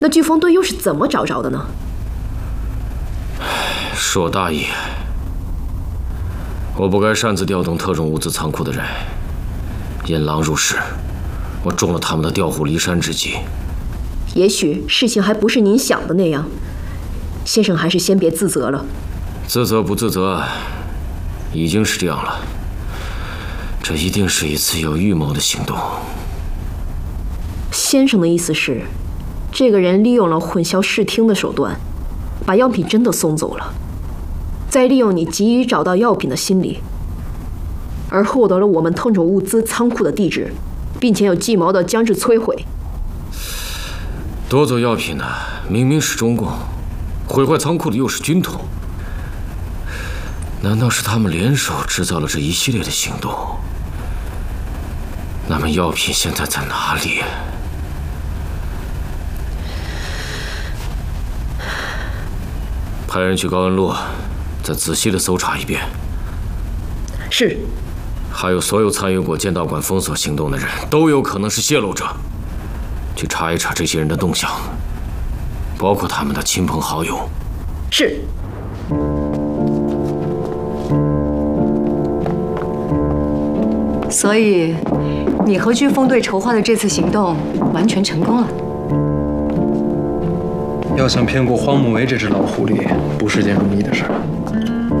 那飓风队又是怎么找着的呢？ 硕大爷，我不该擅自调动特种物资仓库的人，引狼入室，我中了他们的调虎离山之计。 也许事情还不是您想的那样，先生还是先别自责了。 自责不自责，已经是这样了。这一定是一次有预谋的行动。 先生的意思是，这个人利用了混淆视听的手段，把药品真的送走了，再利用你急于找到药品的心理，而获得了我们特种物资仓库的地址，并且有计谋的将之摧毁。 夺走药品的明明是中共，毁坏仓库的又是军统，难道是他们联手制造了这一系列的行动？那么药品现在在哪里？派人去高安路，再仔细的搜查一遍。 是。 还有所有参与过剑道馆封锁行动的人，都有可能是泄露者。去查一查这些人的动向，包括他们的亲朋好友。 是。 所以，你和飓风队筹划的这次行动完全成功了。 要想骗过荒木为这只老狐狸，不是件容易的事儿。